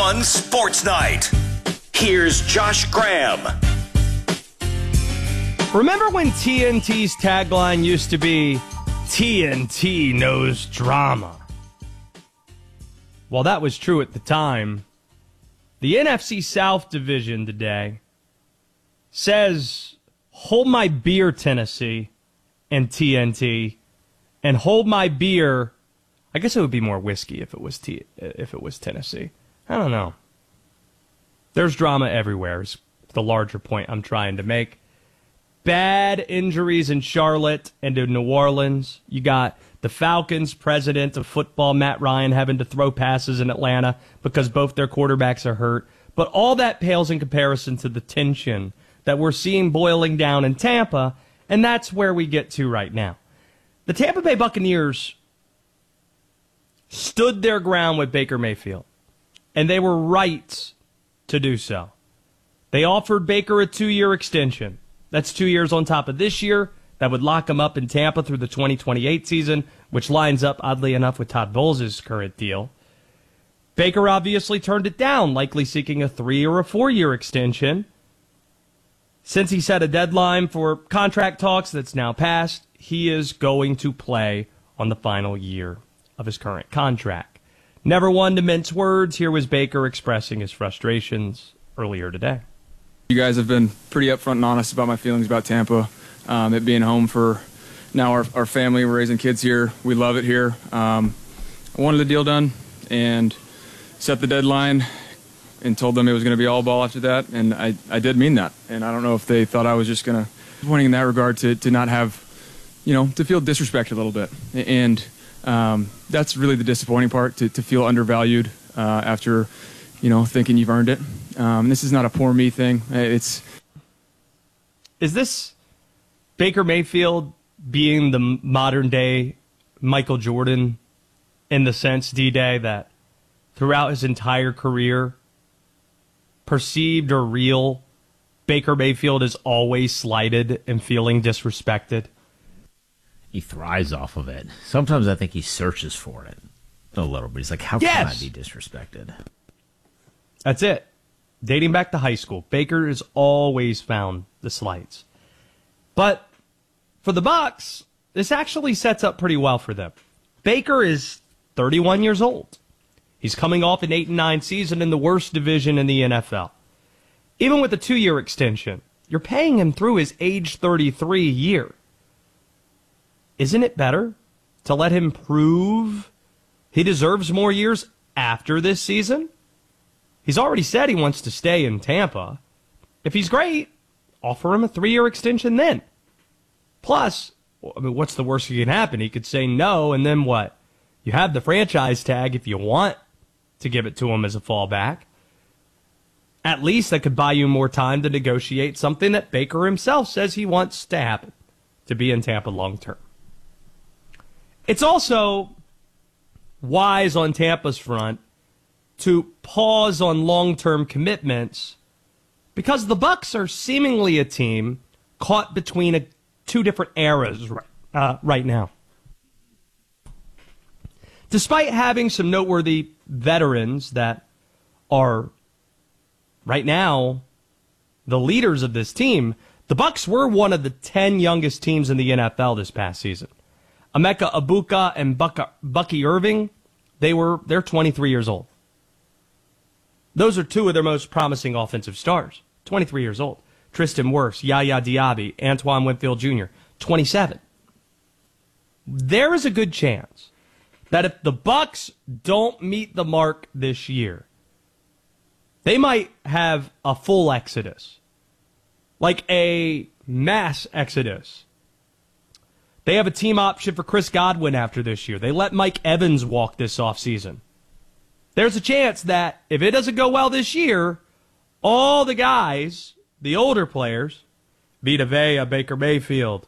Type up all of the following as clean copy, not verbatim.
fun sports night. Here's Josh Graham. Remember when TNT's tagline used to be, TNT knows drama? While that was true at the time, the NFC South division today says, hold my beer, Tennessee, and TNT, and hold my beer. I guess it would be more whiskey if it was Tennessee. I don't know. There's drama everywhere is the larger point I'm trying to make. Bad injuries in Charlotte and in New Orleans. You got the Falcons' president of football, Matt Ryan, having to throw passes in Atlanta because both their quarterbacks are hurt. But all that pales in comparison to the tension that we're seeing boiling down in Tampa, and that's where we get to right now. The Tampa Bay Buccaneers stood their ground with Baker Mayfield, and they were right to do so. They offered Baker a 2-year extension. That's 2 years on top of this year. That would lock him up in Tampa through the 2028 season, which lines up, oddly enough, with Todd Bowles' current deal. Baker obviously turned it down, likely seeking a 3 or a 4-year extension. Since he set a deadline for contract talks that's now passed, he is going to play on the final year of his current contract. Never one to mince words, here was Baker expressing his frustrations earlier today. You guys have been pretty upfront and honest about my feelings about Tampa. It being home for now our family. We're raising kids here. We love it here. I wanted the deal done and set the deadline and told them it was going to be all ball after that, and I did mean that. And I don't know if they thought I was just going to, pointing in that regard to not have, to feel disrespected a little bit. And that's really the disappointing part, to feel undervalued after, thinking you've earned it. This is not a poor me thing. Is this Baker Mayfield being the modern-day Michael Jordan in the sense, D-Day, that throughout his entire career, perceived or real, Baker Mayfield is always slighted and feeling disrespected? He thrives off of it. Sometimes I think he searches for it a little bit. He's like, how can I be disrespected? That's it. Dating back to high school, Baker has always found the slights. But for the Bucs, this actually sets up pretty well for them. Baker is 31 years old. He's coming off an 8-9 season in the worst division in the NFL. Even with a 2-year extension, you're paying him through his age 33 year. Isn't it better to let him prove he deserves more years after this season? He's already said he wants to stay in Tampa. If he's great, offer him a 3-year extension then. Plus, what's the worst that can happen? He could say no, and then what? You have the franchise tag if you want to give it to him as a fallback. At least that could buy you more time to negotiate something that Baker himself says he wants to happen, to be in Tampa long term. It's also wise on Tampa's front to pause on long-term commitments because the Bucs are seemingly a team caught between two different eras right now. Despite having some noteworthy veterans that are right now the leaders of this team, the Bucs were one of the 10 youngest teams in the NFL this past season. Emeka Egbuka and Bucky Irving, they're 23 years old. Those are two of their most promising offensive stars, 23 years old. Tristan Wirfs, Yaya Diaby, Antoine Winfield Jr., 27. There is a good chance that if the Bucs don't meet the mark this year, they might have a full exodus, like a mass exodus. They have a team option for Chris Godwin after this year. They let Mike Evans walk this offseason. There's a chance that if it doesn't go well this year, all the guys, the older players, Vita Vea, Baker Mayfield,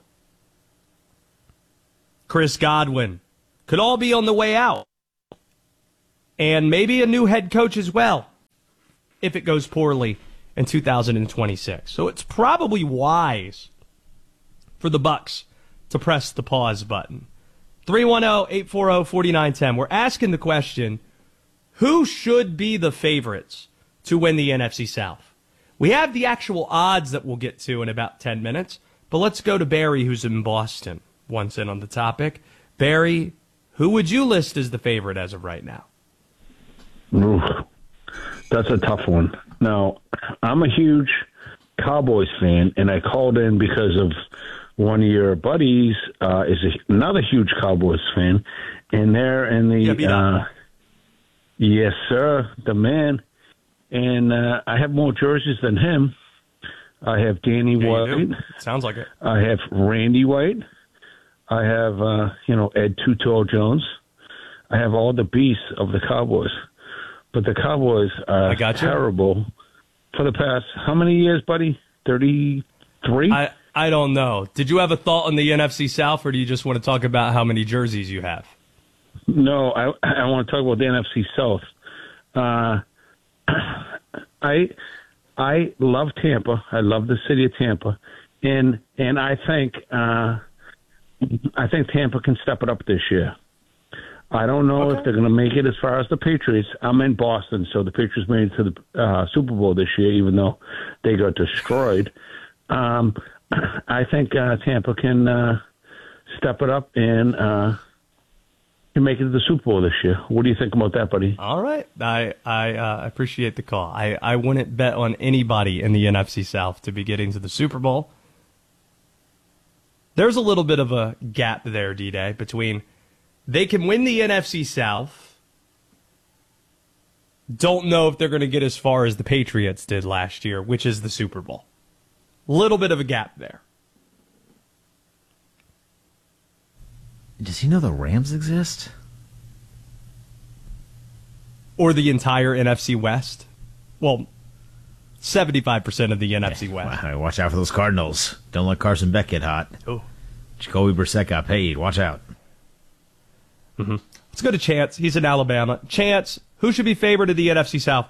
Chris Godwin, could all be on the way out. And maybe a new head coach as well, if it goes poorly in 2026. So it's probably wise for the Bucs to press the pause button. 310-840-4910. We're asking the question, who should be the favorites to win the NFC South? We have the actual odds that we'll get to in about 10 minutes, but let's go to Barry, who's in Boston, once in on the topic. Barry, who would you list as the favorite as of right now? Oof, that's a tough one. Now, I'm a huge Cowboys fan, and I called in because of one of your buddies another huge Cowboys fan, and they're in the yes, sir, the man. And I have more jerseys than him. I have Danny White. Sounds like it. I have Randy White. I have Ed Too Tall Jones. I have all the beasts of the Cowboys. But the Cowboys are terrible for the past, how many years, buddy? 33? I don't know. Did you have a thought on the NFC South, or do you just want to talk about how many jerseys you have? No, I want to talk about the NFC South. I love Tampa. I love the city of Tampa, and I think Tampa can step it up this year. I don't know if they're going to make it as far as the Patriots. I'm in Boston, so the Patriots made it to the Super Bowl this year, even though they got destroyed. I think Tampa can step it up and can make it to the Super Bowl this year. What do you think about that, buddy? All right. I appreciate the call. I wouldn't bet on anybody in the NFC South to be getting to the Super Bowl. There's a little bit of a gap there, D-Day, between they can win the NFC South. Don't know if they're going to get as far as the Patriots did last year, which is the Super Bowl. Little bit of a gap there. Does he know the Rams exist? Or the entire NFC West? Well, 75% of the NFC West. Watch out for those Cardinals. Don't let Carson Beck get hot. Oh. Jacoby Brissett got paid. Watch out. Mm-hmm. Let's go to Chance. He's in Alabama. Chance, who should be favored of the NFC South?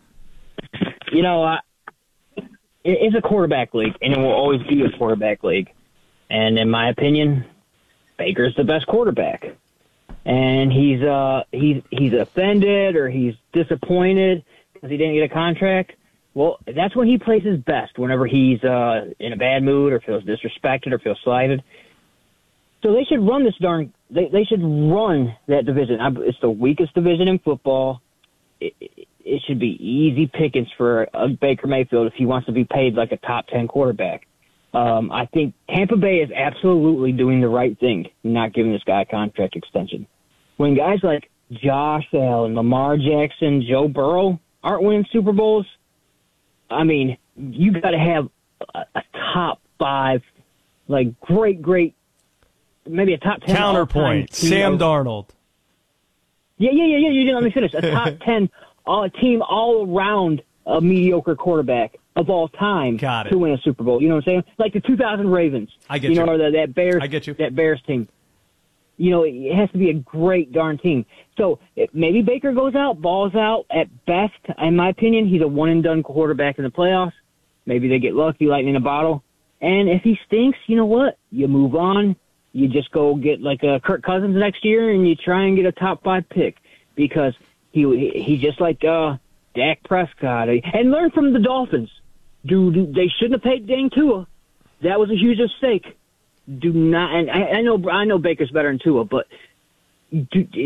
It's a quarterback league, and it will always be a quarterback league. And in my opinion, Baker's the best quarterback. And he's offended or he's disappointed because he didn't get a contract. Well, that's when he plays his best, whenever he's in a bad mood or feels disrespected or feels slighted. So they should run they should run that division. It's the weakest division in football. It should be easy pickings for Baker Mayfield if he wants to be paid like a top 10 quarterback. I think Tampa Bay is absolutely doing the right thing, not giving this guy a contract extension. When guys like Josh Allen, Lamar Jackson, Joe Burrow aren't winning Super Bowls, I mean, you got to have a top 5, like great, maybe a top 10. Counterpoint, Sam Darnold. Yeah, you didn't let me finish. A top 10 team all around a mediocre quarterback of all time to win a Super Bowl. You know what I'm saying? Like the 2000 Ravens. I get you. Or that Bears. I get you. That Bears team. You know, it has to be a great darn team. So maybe Baker goes out, balls out. At best, in my opinion, he's a one-and-done quarterback in the playoffs. Maybe they get lucky, lightning in a bottle. And if he stinks, you know what? You move on. You just go get like a Kirk Cousins next year, and you try and get a top 5 pick because he just like Dak Prescott. And learn from the Dolphins. They shouldn't have paid Dane Tua. That was a huge mistake. Do not, and I know Baker's better than Tua, but you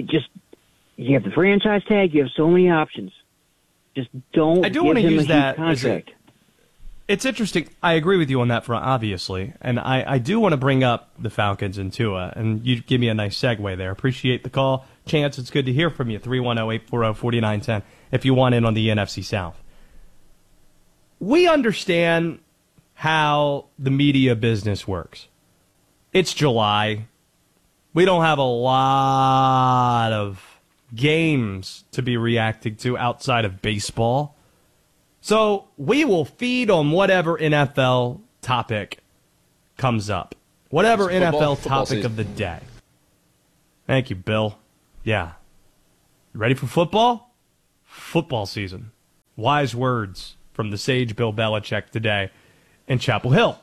have the franchise tag. You have so many options. Just don't. I do want to use that contract. It's interesting. I agree with you on that front, obviously, and I do want to bring up the Falcons and Tua, and you give me a nice segue there. Appreciate the call, Chance. It's good to hear from you. 310-840-4910. If you want in on the NFC South, we understand how the media business works. It's July. We don't have a lot of games to be reacting to outside of baseball. So we will feed on whatever NFL topic comes up. Whatever NFL topic of the day. Thank you, Bill. Yeah. Ready for football? Football season. Wise words from the sage Bill Belichick today in Chapel Hill.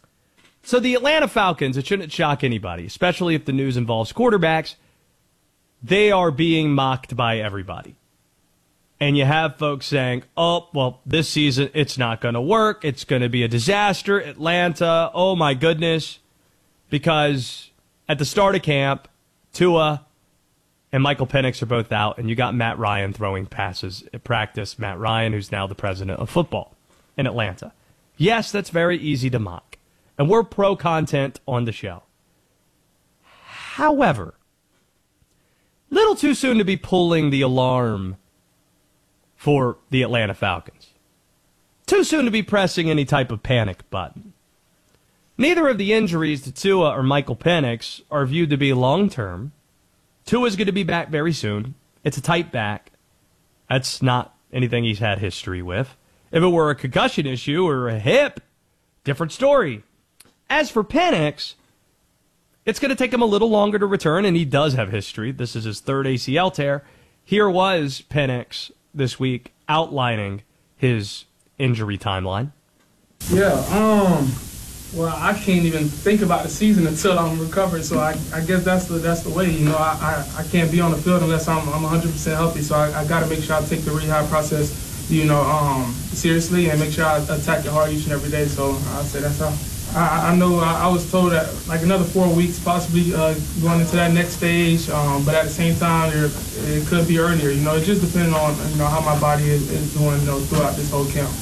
So the Atlanta Falcons, it shouldn't shock anybody, especially if the news involves quarterbacks. they are being mocked by everybody. And you have folks saying, oh, well, this season, it's not going to work. It's going to be a disaster. Atlanta, oh, my goodness. Because at the start of camp, Tua and Michael Penix are both out, and you got Matt Ryan throwing passes at practice. Matt Ryan, who's now the president of football in Atlanta. Yes, that's very easy to mock. And we're pro-content on the show. However, little too soon to be pulling the alarm for the Atlanta Falcons. Too soon to be pressing any type of panic button. Neither of the injuries to Tua or Michael Penix are viewed to be long-term. Tua's going to be back very soon. It's a tight back. That's not anything he's had history with. If it were a concussion issue or a hip, different story. As for Penix, it's going to take him a little longer to return, and he does have history. This is his third ACL tear. Here was Penix this week outlining his injury timeline. Yeah, well, I can't even think about the season until I'm recovered, so I guess that's the way. You know, I can't be on the field unless I'm 100% healthy, so I got to make sure I take the rehab process, you know, seriously, and make sure I attack it hard each and every day. So I say that's how. I know I was told that like another 4 weeks, possibly going into that next stage, but at the same time, it could be earlier. You know, it just depends on, you know, how my body is doing, you know, throughout this whole camp.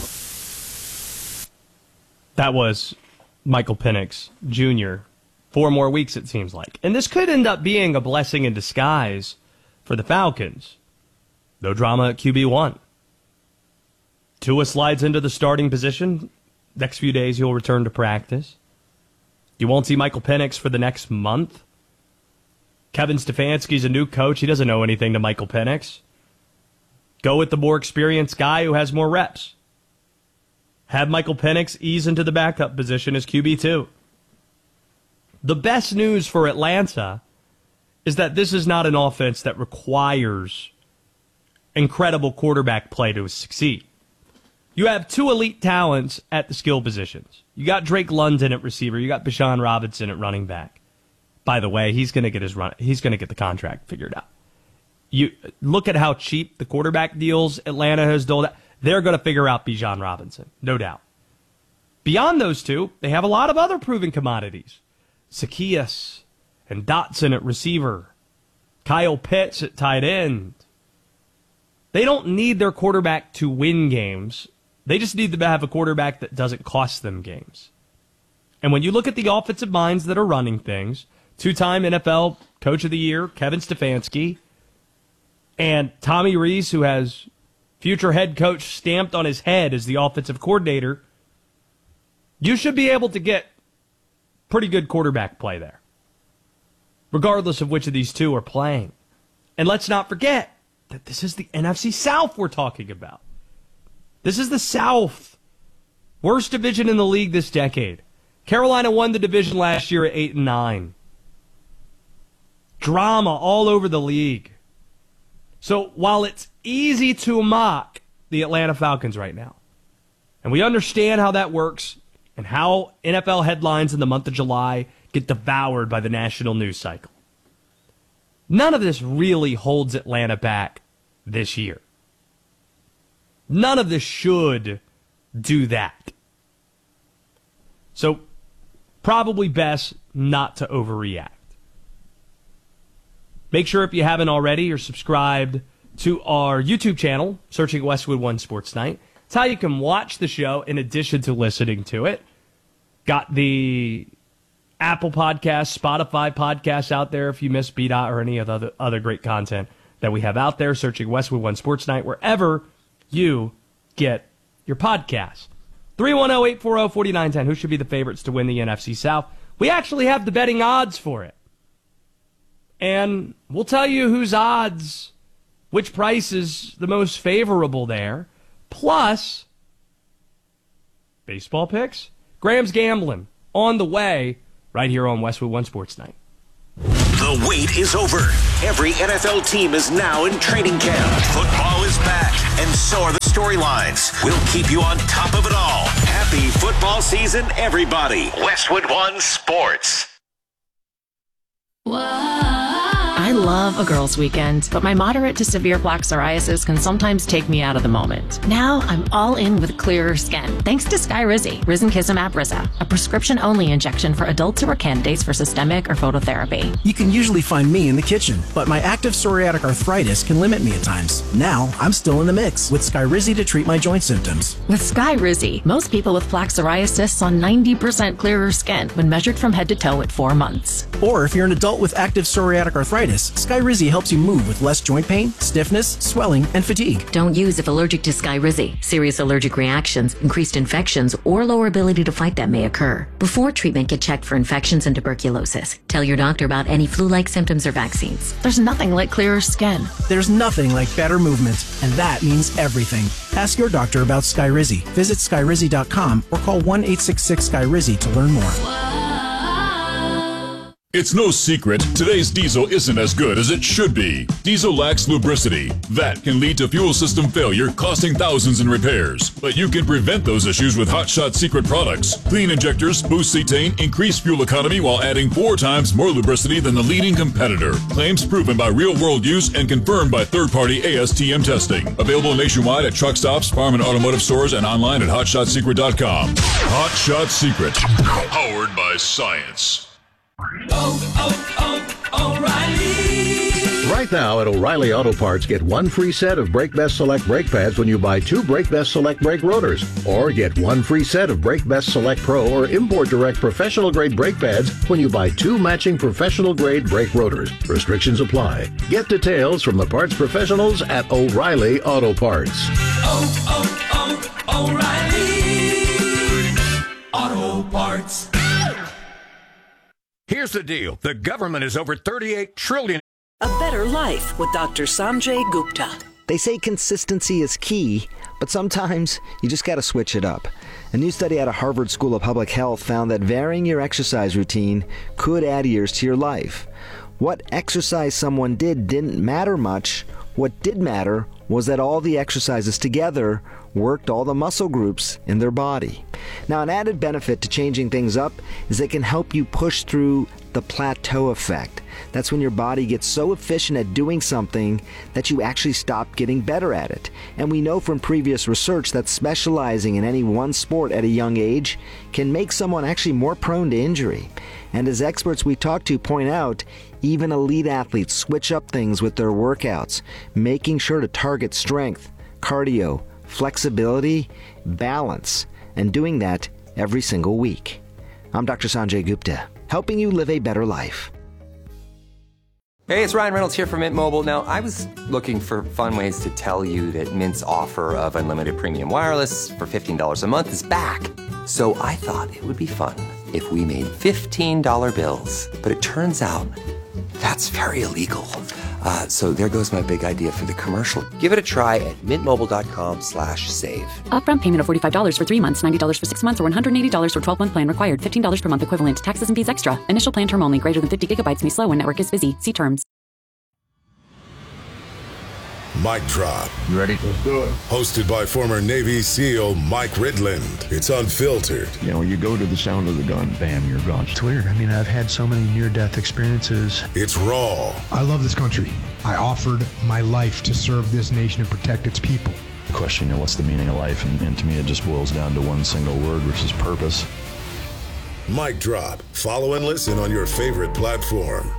That was Michael Penix Jr. 4 more weeks, it seems like. And this could end up being a blessing in disguise for the Falcons. No drama at QB1. Tua slides into the starting position. Next few days, he'll return to practice. You won't see Michael Penix for the next month. Kevin Stefanski's a new coach. He doesn't know anything to Michael Penix. Go with the more experienced guy who has more reps. Have Michael Penix ease into the backup position as QB2. The best news for Atlanta is that this is not an offense that requires incredible quarterback play to succeed. You have 2 elite talents at the skill positions. You got Drake London at receiver. You got Bijan Robinson at running back. By the way, he's going to get the contract figured out. You look at how cheap the quarterback deals Atlanta has doled out. They're going to figure out Bijan Robinson, no doubt. Beyond those two, they have a lot of other proven commodities. Zaccheaus and Dotson at receiver. Kyle Pitts at tight end. They don't need their quarterback to win games. They just need to have a quarterback that doesn't cost them games. And when you look at the offensive minds that are running things, 2-time NFL Coach of the Year, Kevin Stefanski, and Tommy Rees, who has future head coach stamped on his head as the offensive coordinator, you should be able to get pretty good quarterback play there, regardless of which of these two are playing. And let's not forget that this is the NFC South we're talking about. This is the South. Worst division in the league this decade. Carolina won the division last year at 8-9. Drama all over the league. So while it's easy to mock the Atlanta Falcons right now, and we understand how that works and how NFL headlines in the month of July get devoured by the national news cycle, none of this really holds Atlanta back this year. None of this should do that. So, probably best not to overreact. Make sure if you haven't already, you're subscribed to our YouTube channel, searching Westwood One Sports Night. It's how you can watch the show in addition to listening to it. Got the Apple Podcasts, Spotify podcasts out there if you miss BDOT or any of the other great content that we have out there, searching Westwood One Sports Night, wherever you get your podcast. 310-840-4910. Who should be the favorites to win the NFC South? We actually have the betting odds for it. And we'll tell you whose odds, which price is the most favorable there. Plus, baseball picks. Graham's Gambling on the way right here on Westwood One Sports Night. The wait is over. Every NFL team is now in training camp. Football is back, and so are the storylines. We'll keep you on top of it all. Happy football season, everybody. Westwood One Sports. Whoa. I love a girls' weekend, but my moderate to severe plaque psoriasis can sometimes take me out of the moment. Now I'm all in with clearer skin, thanks to Skyrizi, risankizumab Riza, a prescription-only injection for adults who are candidates for systemic or phototherapy. You can usually find me in the kitchen, but my active psoriatic arthritis can limit me at times. Now I'm still in the mix with Skyrizi to treat my joint symptoms. With Skyrizi, most people with plaque psoriasis saw 90% clearer skin when measured from head to toe at 4 months. Or if you're an adult with active psoriatic arthritis, Skyrizi helps you move with less joint pain, stiffness, swelling, and fatigue. Don't use if allergic to Skyrizi. Serious allergic reactions, increased infections, or lower ability to fight them may occur. Before treatment, get checked for infections and tuberculosis. Tell your doctor about any flu-like symptoms or vaccines. There's nothing like clearer skin. There's nothing like better movement, and that means everything. Ask your doctor about Skyrizi. Visit Skyrizi.com or call 1-866-SKYRIZI to learn more. It's no secret, today's diesel isn't as good as it should be. Diesel lacks lubricity. That can lead to fuel system failure, costing thousands in repairs. But you can prevent those issues with Hot Shot Secret products. Clean injectors, boost cetane, increase fuel economy while adding 4 times more lubricity than the leading competitor. Claims proven by real-world use and confirmed by third-party ASTM testing. Available nationwide at truck stops, farm and automotive stores, and online at HotShotSecret.com. Hot Shot Secret. Powered by science. O'Reilly. Right now at O'Reilly Auto Parts, get 1 free set of Brake Best Select brake pads when you buy 2 Brake Best Select brake rotors. Or get 1 free set of Brake Best Select Pro or Import Direct professional grade brake pads when you buy 2 matching professional grade brake rotors. Restrictions apply. Get details from the parts professionals at O'Reilly Auto Parts. O'Reilly Auto Parts. Here's the deal. The government is over $38 trillion. A Better Life with Dr. Sanjay Gupta. They say consistency is key, but sometimes you just got to switch it up. A new study out of Harvard School of Public Health found that varying your exercise routine could add years to your life. What exercise someone did didn't matter much. What did matter was that all the exercises together worked all the muscle groups in their body. Now, an added benefit to changing things up is they can help you push through the plateau effect. That's when your body gets so efficient at doing something that you actually stop getting better at it. And we know from previous research that specializing in any one sport at a young age can make someone actually more prone to injury. And as experts we talk to point out, even elite athletes switch up things with their workouts, making sure to target strength, cardio, flexibility, balance, and doing that every single week. I'm Dr. Sanjay Gupta, helping you live a better life. Hey, it's Ryan Reynolds here from Mint Mobile. Now, I was looking for fun ways to tell you that Mint's offer of unlimited premium wireless for $15 a month is back. So I thought it would be fun if we made $15 bills. But it turns out that's very illegal. So there goes my big idea for the commercial. Give it a try at mintmobile.com/save. Upfront payment of $45 for 3 months, $90 for 6 months, or $180 for 12-month plan required. $15 per month equivalent. Taxes and fees extra. Initial plan term only. Greater than 50 gigabytes may slow when network is busy. See terms. Mic Drop. You ready? Let's do it. Hosted by former Navy SEAL Mike Ridland. It's unfiltered. You know, you go to the sound of the gun, bam, you're gone. It's weird. I mean, I've had so many near-death experiences. It's raw. I love this country. I offered my life to serve this nation and protect its people. The question, you know, what's the meaning of life? And to me, it just boils down to one single word, which is purpose. Mic Drop. Follow and listen on your favorite platform.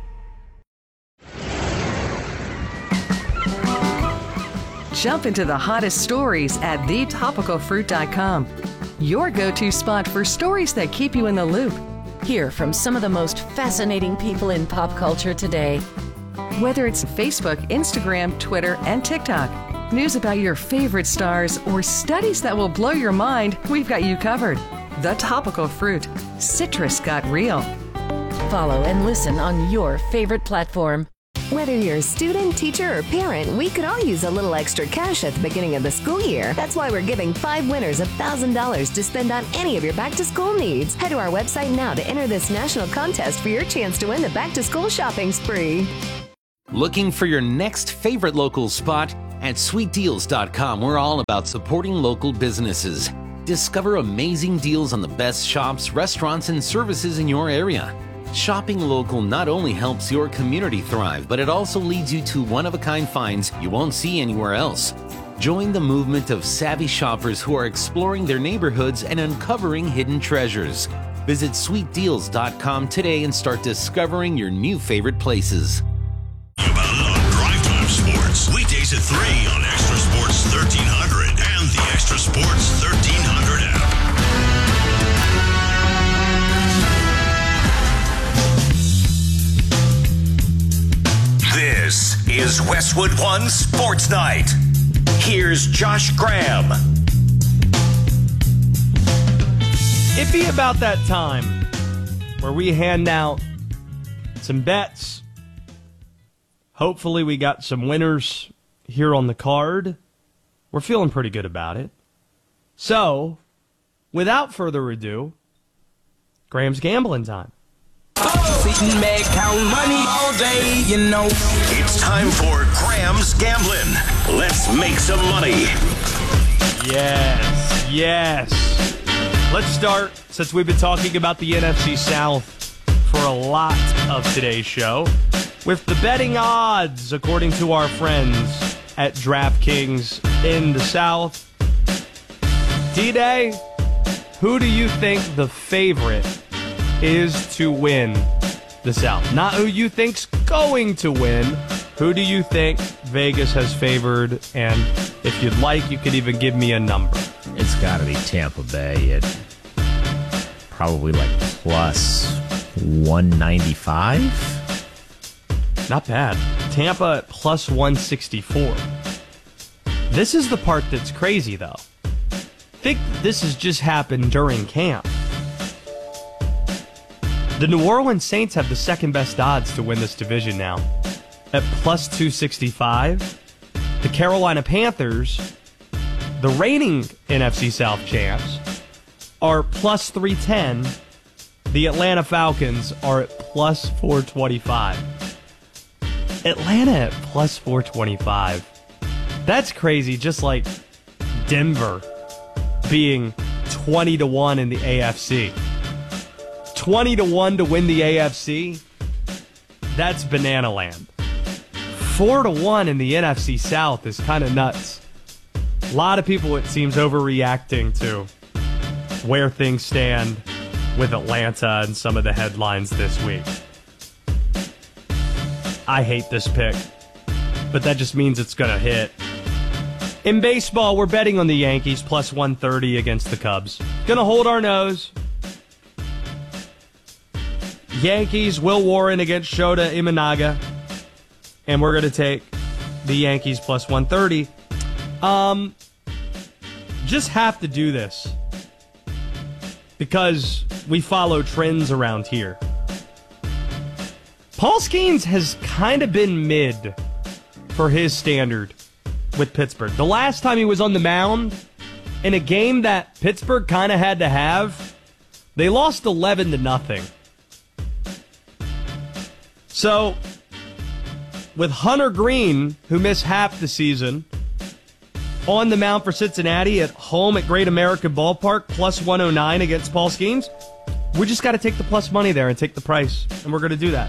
Jump into the hottest stories at thetopicalfruit.com. Your go-to spot for stories that keep you in the loop. Hear from some of the most fascinating people in pop culture today. Whether it's Facebook, Instagram, Twitter, and TikTok, news about your favorite stars, or studies that will blow your mind, we've got you covered. The Topical Fruit. Citrus got real. Follow and listen on your favorite platform. Whether you're a student, teacher, or parent, we could all use a little extra cash at the beginning of the school year. That's why we're giving 5 winners $1,000 to spend on any of your back-to-school needs. Head to our website now to enter this national contest for your chance to win the back-to-school shopping spree. Looking for your next favorite local spot? At sweetdeals.com, we're all about supporting local businesses. Discover amazing deals on the best shops, restaurants, and services in your area. Shopping local not only helps your community thrive, but it also leads you to one-of-a-kind finds you won't see anywhere else. Join the movement of savvy shoppers who are exploring their neighborhoods and uncovering hidden treasures. Visit sweetdeals.com today and start discovering your new favorite places. About it on Drive Time Sports. Weekdays at 3 on Extra Sports 1300 and the Extra Sports 1300 app. This is Westwood One Sports Night. Here's Josh Graham. It'd be about that time where we hand out some bets. Hopefully we got some winners here on the card. We're feeling pretty good about it. So, without further ado, Graham's gambling time. Sitting back, counting money all day, you know. It's time for Graham's Gambling. Let's make some money. Yes. Let's start, since we've been talking about the NFC South for a lot of today's show, with the betting odds, according to our friends at DraftKings in the South. D-Day, who do you think the favorite is to win the South? Not who you think's going to win. Who do you think Vegas has favored? And if you'd like, you could even give me a number. It's got to be Tampa Bay at probably like plus 195. Not bad. Tampa at plus 164. This is the part that's crazy, though. I think this has just happened during camp. The New Orleans Saints have the second best odds to win this division now at plus 265. The Carolina Panthers, the reigning NFC South champs, are plus 310. The Atlanta Falcons are at plus 425. Atlanta at plus 425. That's crazy, just like Denver being 20-1 in the AFC. 20-1 to win the AFC, that's banana land. 4-1 in the NFC South is kind of nuts. A lot of people, it seems, overreacting to where things stand with Atlanta and some of the headlines this week. I hate this pick, but that just means it's going to hit. In baseball, we're betting on the Yankees plus 130 against the Cubs. Going to hold our nose. Yankees, Will Warren against Shota Imanaga. And we're going to take the Yankees plus 130. Just have to do this because we follow trends around here. Paul Skeens has kind of been mid for his standard with Pittsburgh. The last time he was on the mound in a game that Pittsburgh kind of had to have, they lost 11-0. So, with Hunter Green, who missed half the season, on the mound for Cincinnati at home at Great American Ballpark, plus 109 against Paul Skeens, we just got to take the plus money there and take the price, and we're going to do that.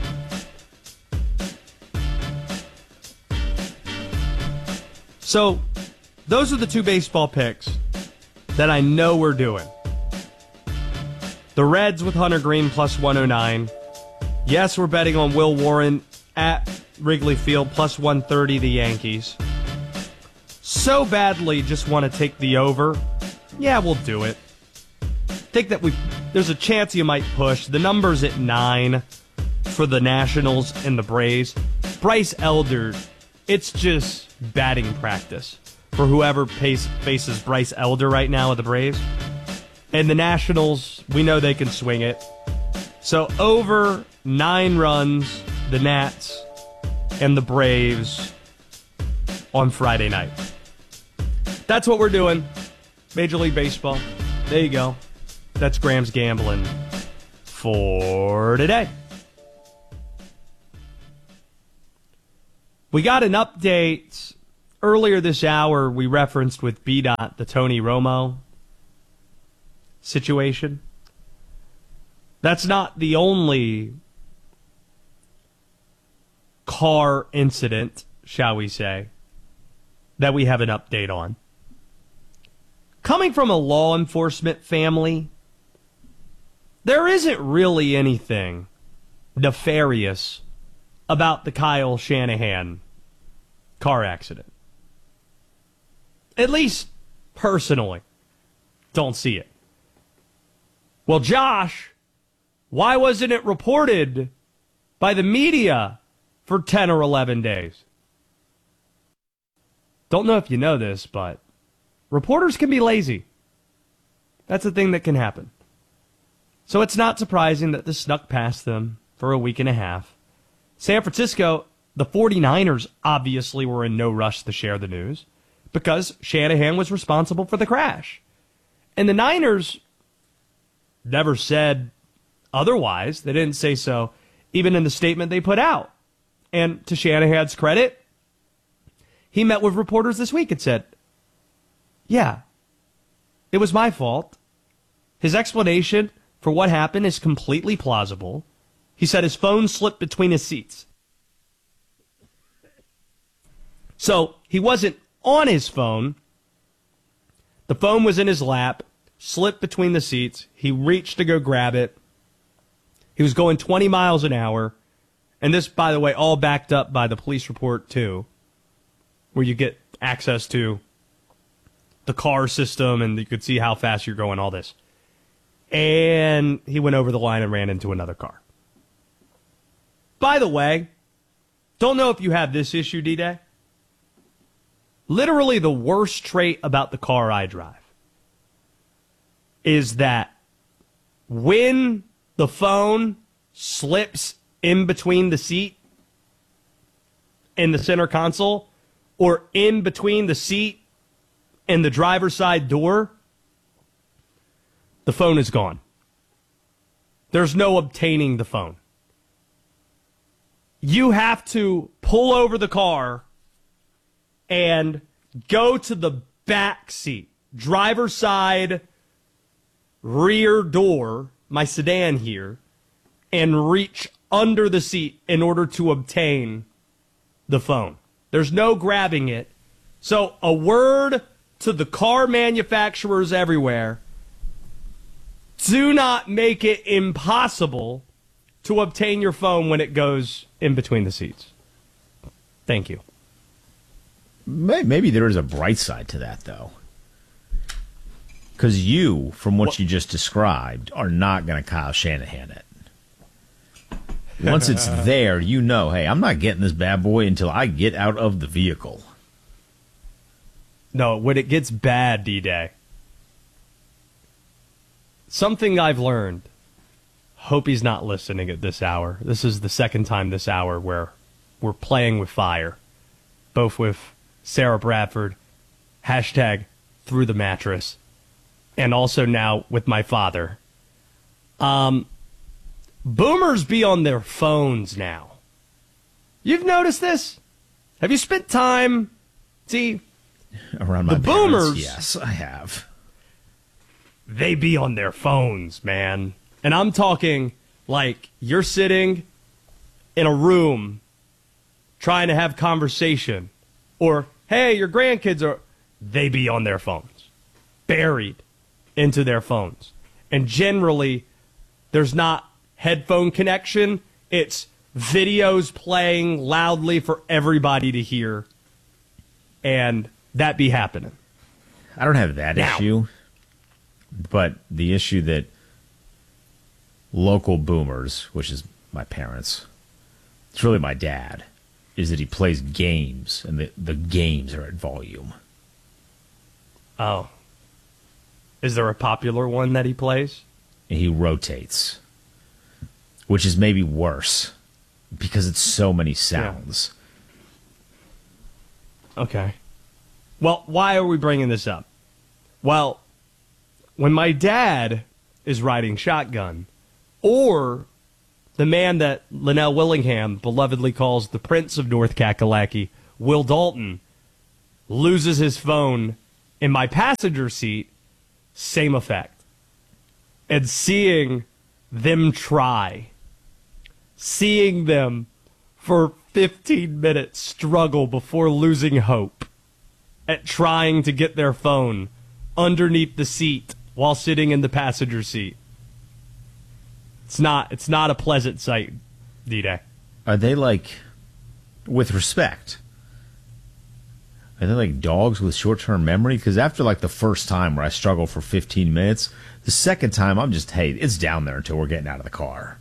So, those are the two baseball picks that I know we're doing. The Reds with Hunter Green plus 109. Yes, we're betting on Will Warren at Wrigley Field plus 130, the Yankees. So badly just want to take the over. Yeah, we'll do it. Think that there's a chance you might push. The number's at 9 for the Nationals and the Braves. Bryce Elder, it's just batting practice for whoever faces Bryce Elder right now at the Braves. And the Nationals, we know they can swing it. So over 9 runs, the Nats and the Braves on Friday night. That's what we're doing. Major League Baseball. There you go. That's Graham's Gambling for today. We got an update earlier this hour. We referenced with BDOT the Tony Romo situation. That's not the only car incident, shall we say, that we have an update on. Coming from a law enforcement family, there isn't really anything nefarious about the Kyle Shanahan car accident. At least personally, don't see it. Well, Josh, why wasn't it reported by the media for 10 or 11 days? Don't know if you know this, but reporters can be lazy. That's a thing that can happen. So it's not surprising that this snuck past them for a week and a half. San Francisco, the 49ers obviously were in no rush to share the news because Shanahan was responsible for the crash. And the Niners never said otherwise. They didn't say so even in the statement they put out. And to Shanahan's credit, he met with reporters this week and said, yeah, it was my fault. His explanation for what happened is completely plausible. He said his phone slipped between his seats. So he wasn't on his phone. The phone was in his lap, slipped between the seats. He reached to go grab it. He was going 20 miles an hour. And this, by the way, all backed up by the police report, too, where you get access to the car system and you could see how fast you're going, all this. And he went over the line and ran into another car. By the way, don't know if you have this issue, D-Day. Literally the worst trait about the car I drive is that when the phone slips in between the seat and the center console, or in between the seat and the driver's side door, the phone is gone. There's no obtaining the phone. You have to pull over the car and go to the back seat, driver's side, rear door, my sedan here, and reach under the seat in order to obtain the phone. There's no grabbing it. So a word to the car manufacturers everywhere: do not make it impossible to obtain your phone when it goes in between the seats. Thank you. Maybe there is a bright side to that, though. Because you, from what you just described, are not going to Kyle Shanahan it. Once it's there, you know, hey, I'm not getting this bad boy until I get out of the vehicle. No, when it gets bad, D-Day, something I've learned, hope he's not listening at this hour. This is the second time this hour where we're playing with fire, both with Sarah Bradford, hashtag through the mattress, and also now with my father. Boomers be on their phones now. You've noticed this? Have you spent time, around my the boomers? Parents? Yes, I have. They be on their phones, man. And I'm talking like you're sitting in a room trying to have conversation, or, hey, your grandkids are, they be on their phones, buried into their phones. And generally, there's not headphone connection. It's videos playing loudly for everybody to hear. And that be happening. I don't have that issue, but the issue that local boomers, which is my parents, it's really my dad, is that he plays games, and the games are at volume. Oh. Is there a popular one that he plays? And he rotates, which is maybe worse because it's so many sounds. Yeah. Okay. Well, why are we bringing this up? Well, when my dad is riding shotgun, or the man that Linnell Willingham belovedly calls the Prince of North Kakalaki, Will Dalton, loses his phone in my passenger seat, same effect. And seeing them try, seeing them for 15-minute struggle before losing hope at trying to get their phone underneath the seat while sitting in the passenger seat. It's not a pleasant sight, D-Day. Are they like, with respect, are they like dogs with short-term memory? Because after like the first time where I struggle for 15 minutes, the second time I'm just, hey, it's down there until we're getting out of the car.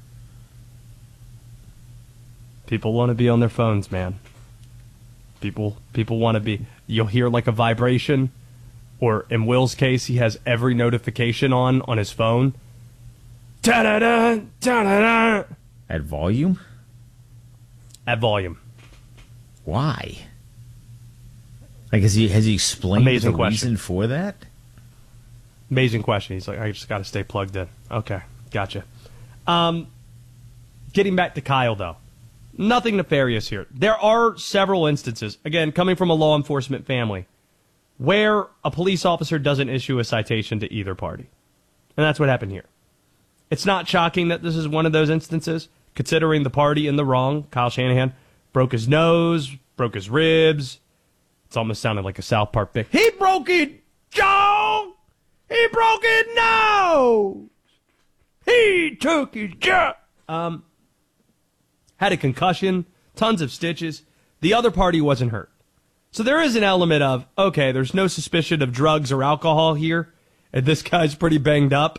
People want to be on their phones, man. People want to be. You'll hear like a vibration, or in Will's case, he has every notification on his phone. Da-da-da, da-da-da. At volume? At volume. Why? Like, has he explained Amazing the question. reason for that? Amazing question. He's like, I just got to stay plugged in. Okay, gotcha. Getting back to Kyle, though. Nothing nefarious here. There are several instances, again, coming from a law enforcement family, where a police officer doesn't issue a citation to either party. And that's what happened here. It's not shocking that this is one of those instances, considering the party in the wrong. Kyle Shanahan broke his nose, broke his ribs. It's almost sounded like a South Park bit. He broke it, Joe! He broke it nose! He took his job! Had a concussion, tons of stitches. The other party wasn't hurt. So there is an element of, okay, there's no suspicion of drugs or alcohol here, and this guy's pretty banged up.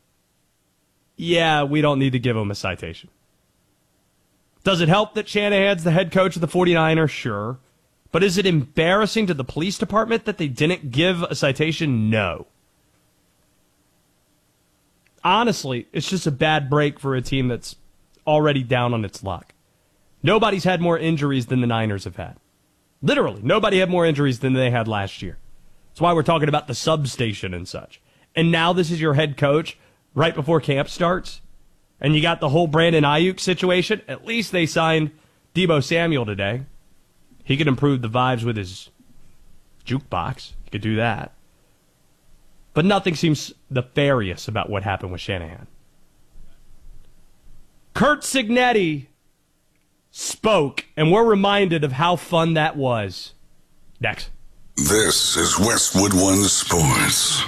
Yeah, we don't need to give him a citation. Does it help that Shanahan's the head coach of the 49ers? Sure. But is it embarrassing to the police department that they didn't give a citation? No. Honestly, it's just a bad break for a team that's already down on its luck. Nobody's had more injuries than the Niners have had. Literally, nobody had more injuries than they had last year. That's why we're talking about the substation and such. And now this is your head coach right before camp starts, and you got the whole Brandon Ayuk situation. At least they signed Deebo Samuel today. He could improve the vibes with his jukebox. He could do that. But nothing seems nefarious about what happened with Shanahan. Curt Cignetti spoke, and we're reminded of how fun that was. Next. This is Westwood One Sports.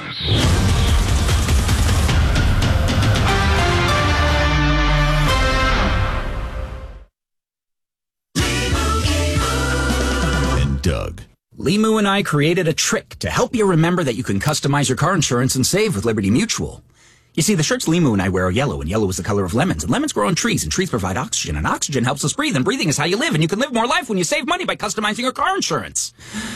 Doug. Limu and I created a trick to help you remember that you can customize your car insurance and save with Liberty Mutual. You see, the shirts Limu and I wear are yellow, and yellow is the color of lemons, and lemons grow on trees, and trees provide oxygen, and oxygen helps us breathe, and breathing is how you live, and you can live more life when you save money by customizing your car insurance.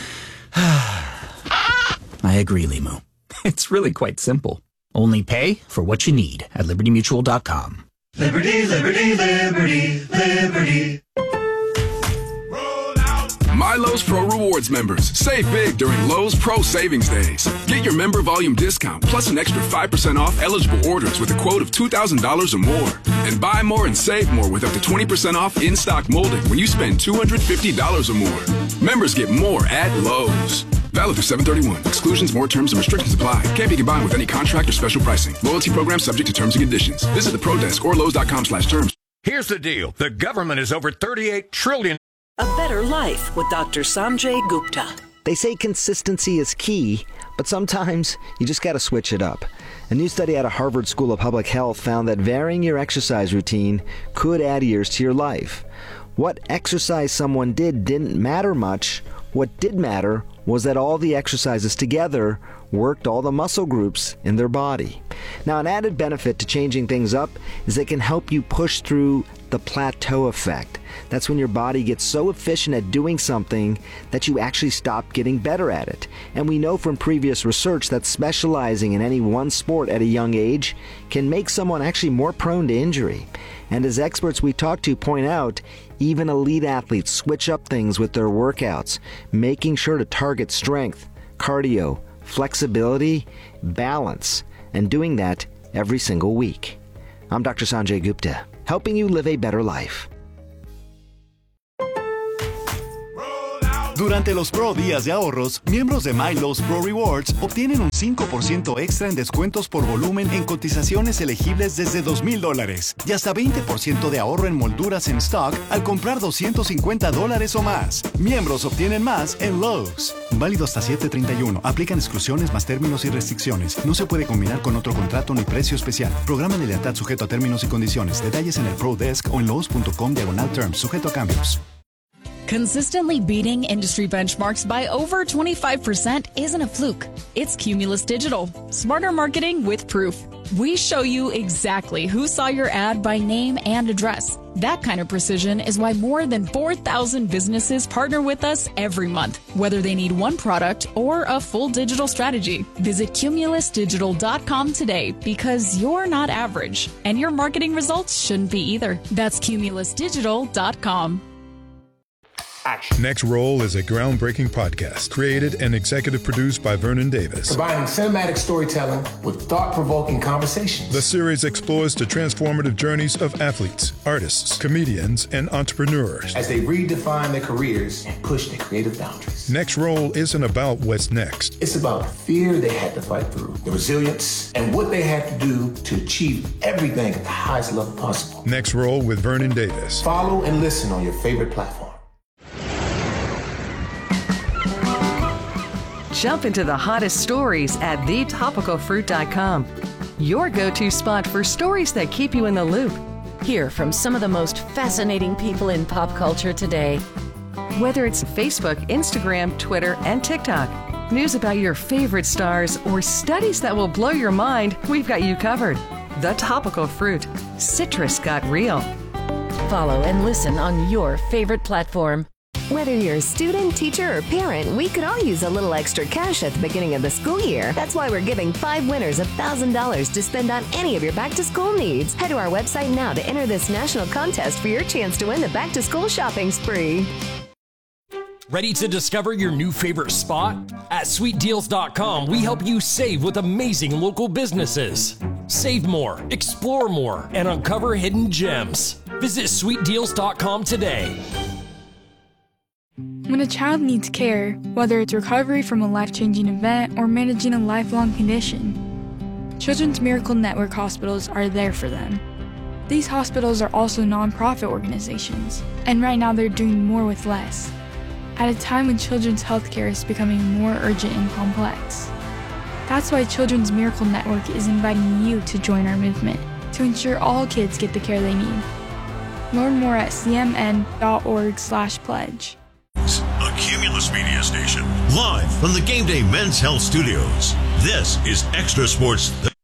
I agree, Limu. It's really quite simple. Only pay for what you need at LibertyMutual.com. Liberty, liberty, liberty, liberty. My Lowe's Pro Rewards members, save big during Lowe's Pro Savings Days. Get your member volume discount plus an extra 5% off eligible orders with a quote of $2,000 or more. And buy more and save more with up to 20% off in-stock molding when you spend $250 or more. Members get more at Lowe's. Valid through 7/31. Exclusions, more terms, and restrictions apply. Can't be combined with any contract or special pricing. Loyalty program subject to terms and conditions. Visit the Pro Desk or Lowe's.com/terms. Here's the deal. The government is over $38 trillion. A Better Life with Dr. Sanjay Gupta. They say consistency is key, but sometimes you just got to switch it up. A new study out of Harvard School of Public Health found that varying your exercise routine could add years to your life. What exercise someone did didn't matter much. What did matter was that all the exercises together worked all the muscle groups in their body. Now, an added benefit to changing things up is it can help you push through the plateau effect. That's when your body gets so efficient at doing something that you actually stop getting better at it. And we know from previous research that specializing in any one sport at a young age can make someone actually more prone to injury. And as experts we talk to point out, even elite athletes switch up things with their workouts, making sure to target strength, cardio, flexibility, balance, and doing that every single week. I'm Dr. Sanjay Gupta, helping you live a better life. Durante los Pro Días de Ahorros, miembros de MyLowe's Pro Rewards obtienen un 5% extra en descuentos por volumen en cotizaciones elegibles desde $2,000 y hasta 20% de ahorro en molduras en stock al comprar $250 o más. Miembros obtienen más en Lowe's. Válido hasta 7/31. Aplican exclusiones más términos y restricciones. No se puede combinar con otro contrato ni precio especial. Programa de lealtad sujeto a términos y condiciones. Detalles en el Pro Desk o en lowes.com/terms. Sujeto a cambios. Consistently beating industry benchmarks by over 25% isn't a fluke. It's Cumulus Digital. Smarter marketing with proof. We show you exactly who saw your ad by name and address. That kind of precision is why more than 4,000 businesses partner with us every month, whether they need one product or a full digital strategy. Visit cumulusdigital.com today because you're not average, and your marketing results shouldn't be either. That's cumulusdigital.com. Next Roll is a groundbreaking podcast created and executive produced by Vernon Davis. Combining cinematic storytelling with thought-provoking conversations. The series explores the transformative journeys of athletes, artists, comedians, and entrepreneurs as they redefine their careers and push their creative boundaries. Next Roll isn't about what's next. It's about the fear they had to fight through, the resilience, and what they had to do to achieve everything at the highest level possible. Next Roll with Vernon Davis. Follow and listen on your favorite platform. Jump into the hottest stories at thetopicalfruit.com. Your go-to spot for stories that keep you in the loop. Hear from some of the most fascinating people in pop culture today. Whether it's Facebook, Instagram, Twitter, and TikTok, news about your favorite stars, or studies that will blow your mind, we've got you covered. The Topical Fruit. Citrus got real. Follow and listen on your favorite platform. Whether you're a student, teacher, or parent, we could all use a little extra cash at the beginning of the school year. That's why we're giving 5 winners $1,000 to spend on any of your back-to-school needs. Head to our website now to enter this national contest for your chance to win the back-to-school shopping spree. Ready to discover your new favorite spot? At sweetdeals.com, we help you save with amazing local businesses. Save more, explore more, and uncover hidden gems. Visit sweetdeals.com today. When a child needs care, whether it's recovery from a life-changing event or managing a lifelong condition, Children's Miracle Network hospitals are there for them. These hospitals are also nonprofit organizations, and right now they're doing more with less, at a time when children's healthcare is becoming more urgent and complex. That's why Children's Miracle Network is inviting you to join our movement to ensure all kids get the care they need. Learn more at cmn.org/pledge. A Cumulus Media Station, live from the Game Day Men's Health Studios. This is Extra Sports.